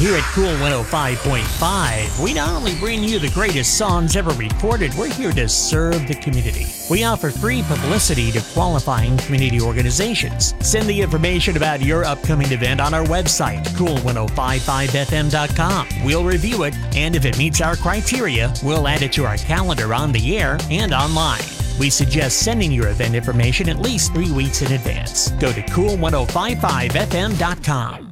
Here at Cool 105.5, we not only bring you the greatest songs ever recorded, we're here to serve the community. We offer free publicity to qualifying community organizations. Send the information about your upcoming event on our website, cool1055fm.com. We'll review it, and if it meets our criteria, we'll add it to our calendar on the air and online. We suggest sending your event information at least 3 weeks in advance. Go to cool1055fm.com.